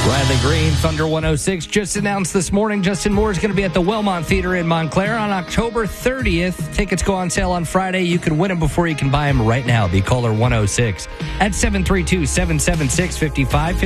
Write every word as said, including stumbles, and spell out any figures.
Riley Green, Thunder one oh six, just announced this morning Justin Moore is going to be at the Wellmont Theater in Montclair on October thirtieth. Tickets go on sale on Friday. You can win them before you can buy them right now. Be caller one oh six at seven three two, seven seven six, five five five five.